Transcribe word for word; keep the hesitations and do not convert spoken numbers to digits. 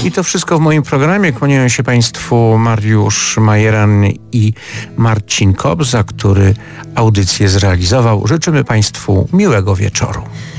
I to wszystko w moim programie. Kłaniają się Państwu Mariusz Majeran i Marcin Kobza, który audycję zrealizował. Życzymy Państwu miłego wieczoru.